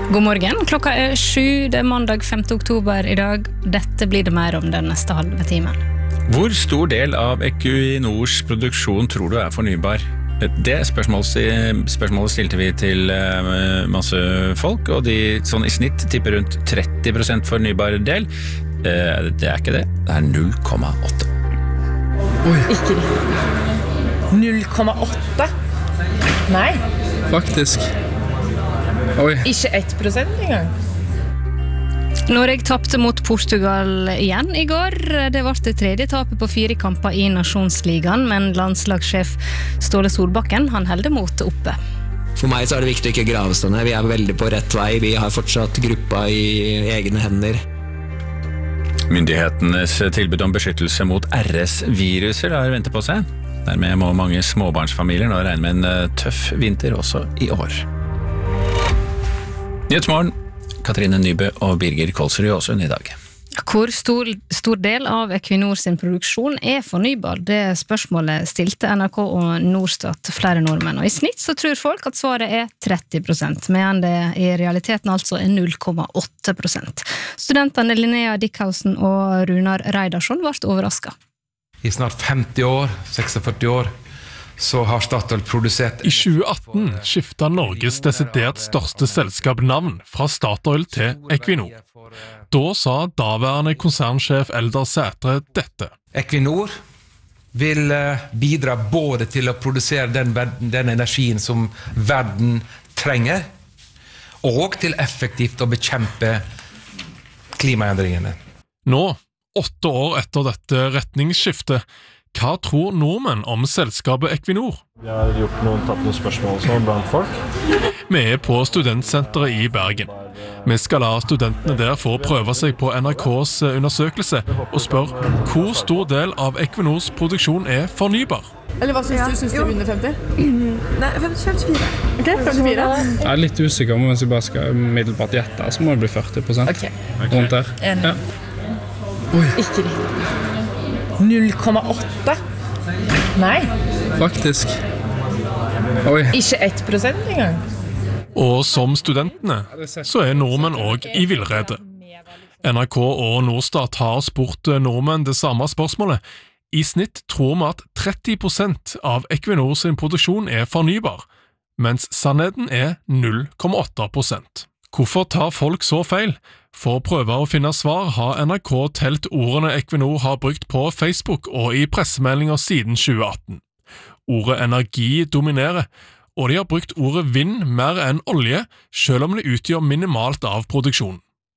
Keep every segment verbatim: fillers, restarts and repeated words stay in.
God morgen, klokka er sju, det er mandag femte oktober i dag. Dette blir det mer om den neste halve timen. Hvor stor del av Equinors produksjon tror du er fornybar? Det spørsmålet, spørsmålet stilte vi til masse folk, og de sånn i snitt tipper rundt tretti prosent fornybar del. Det er ikke det, det er null komma åtte. Oi. Ikke det. null komma åtte? Nei. Faktisk. Oi. Ikke ett prosent engang. Norge tappte mot Portugal igjen i går. Det var det tredje tapet på fire kamper i Nasjonsligaen, men landslagssjef Ståle Solbakken, han holder motet oppe. For meg så er det viktig å ikke grave sånn her. Vi er veldig på rett vei. Vi har fortsatt gruppa i egne hender. Myndighetenes tilbud om beskyttelse mot R S-viruser har ventet på seg. Dermed må mange småbarnsfamilier nå regne med en tøff vinter også i år. Nyhetsmorgen, Katrine Nybø og Birger Kolsrud Åsund i dag. Hvor stor, stor del av Equinor sin produksjon er fornybar? Det spørsmålet stilte N R K og Norstat flere nordmenn, og i snitt så tror folk at svaret er tretti prosent, men det i realiteten altså er null komma åtte prosent. Studentene Linnea Dickhausen og Runar Reidarsson ble overrasket. I snart femti år, førtiseks år, så har Statoil produsert... I tjue atten skiftet Norges desidert største selskap navn fra Statoil til Equinor. Da sa daværende konsernsjef Eldar Sætre dette. Equinor vil bidra både til å produsere den, den energien som verden trenger, og til effektivt å bekjempe klimaendringene. Nå, åtte år etter dette retningsskiftet, hva tror nordmenn om selskapet Equinor? Vi har gjort noen, tatt noen spørsmål også blant folk. Vi er på studentsenteret i Bergen. Vi skal la studentene der få prøve seg på N R K's undersøkelse og spør hvor stor del av Equinors produksjon er fornybar. Eller hva synes ja. du? Synes du er under femti? Nei, femtifire. Ok, femtifire. Jeg er litt usikker om hvis jeg bare skal middelbart gjette, så må det bli førti prosent. Ok. Rundt der. Ja. Oi. Ikke det. null komma åtte? Nei. Faktisk. Oi. Ikke ett prosent engang. Og som studentene, så er nordmenn også i villrede. N R K og Norstat har spurt nordmenn det samme spørsmålet. I snitt tror vi at tretti prosent av Equinor sin produksjon er fornybar, mens sannheten er null komma åtte prosent. Hvorfor tar folk så feil? For å prøve å finne svar har N R K telt ordene Equinor har brukt på Facebook og i pressemeldinger siden tjue atten. Ordet energi dominerer, og de har brukt ordet vind mer enn olje, selv om det utgjør minimalt av produksjonen.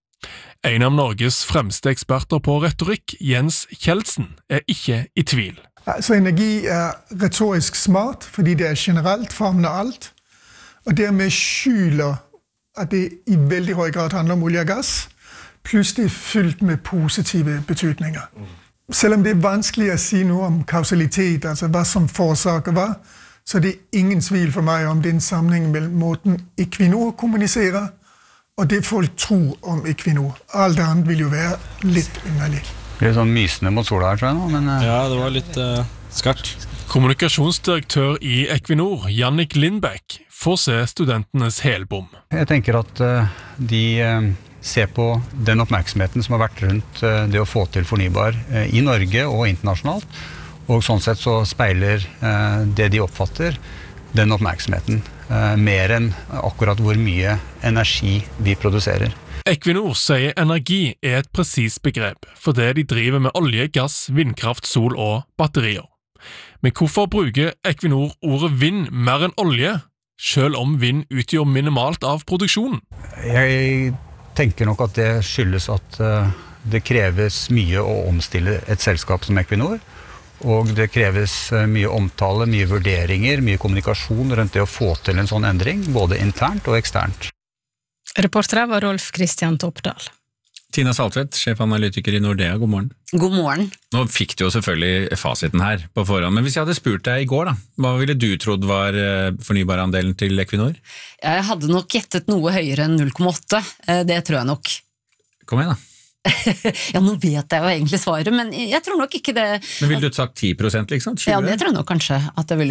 En av Norges fremste eksperter på retorikk, Jens Kjeldsen, er ikke i tvil. Altså energi er retorisk smart, fordi det er generelt favner alt, og dermed skjuler at det i veldig høj grad handler om olje og gass, pluss det er fyldt med positive betydninger. Selvom det er vanskelig at si noe om kausalitet, altså hva som forårsaker hva, så det er ingen tvil for meg om den sammenhæng mellom måten Equinor kommuniserer, og det folk tror om Equinor. Alt annet vil jo være litt underlig. Det er sånn mysende mot sola her, tror jeg nå, men... Uh... Ja, det var litt uh, skarpt. Kommunikasjonsdirektør i Equinor, Jannik Lindbæk, får se studentenes helbom. Jeg tenker at uh, de uh, ser på den oppmerksomheten som har vært rundt uh, det å få til fornybar uh, i Norge og internasjonalt, og sånn sett så speiler uh, det de oppfatter den oppmerksomheten uh, mer enn akkurat hvor mye energi vi produserer. Equinor sier energi er et presis begrep, for det de driver med olje, gass, vindkraft, sol og batterier. Men hvorfor bruker Equinor ordet vind mer enn olje, selv om vind utgjør minimalt av produksjonen? Jeg tenker nok at det skyldes at uh, det kreves mye å omstille et selskap som Equinor, og det kreves uh, mye omtale, mye vurderinger, mye kommunikasjon rundt det å få til en sånn endring, både internt og eksternt. Reporter var Rolf Christian Toppdal. Tina Saltvedt, sjefanalytiker i Nordea, god morgen. God morgen. Nå fikk du jo selvfølgelig fasiten her på forhånd, men hvis jeg hadde spurt deg i går da, hva ville du trodd var fornybarandelen til Equinor? Jeg hadde nok gjettet noe høyere enn null komma åtte, det tror jeg nok. Kom igjen da. Ja, nå vet jeg jo egentlig svaret, men jeg tror nok ikke det... Men ville du sagt ti prosent liksom? tjue? Ja, det tror jeg nok kanskje at det ville